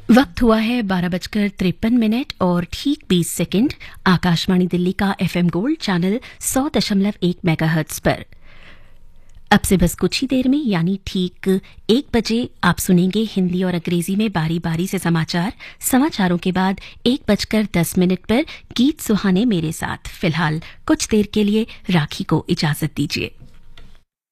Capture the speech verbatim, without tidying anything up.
वक्त हुआ है बारह बजकर तिरपन मिनट और ठीक बीस सेकंड। आकाशवाणी दिल्ली का एफएम गोल्ड चैनल सौ दशमलव एक मेगाहर्ट्ज पर। अब से बस कुछ ही देर में यानी ठीक एक बजे आप सुनेंगे हिंदी और अंग्रेजी में बारी बारी से समाचार। समाचारों के बाद एक बजकर दस मिनट पर गीत सुहाने मेरे साथ। फिलहाल कुछ देर के लिए राखी को इजाजत दीजिए।